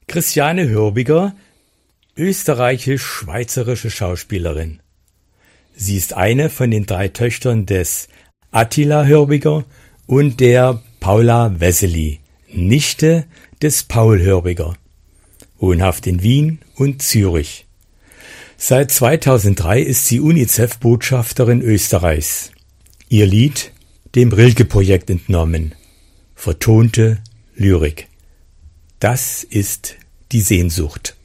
Christiane Hörbiger, österreichisch-schweizerische Schauspielerin. Sie ist eine von den 3 Töchtern des Attila Hörbiger und der Paula Wessely, Nichte des Paul Hörbiger, wohnhaft in Wien und Zürich. Seit 2003 ist sie UNICEF-Botschafterin Österreichs. Ihr Lied dem Rilke-Projekt entnommen. Vertonte Lyrik. Das ist die Sehnsucht.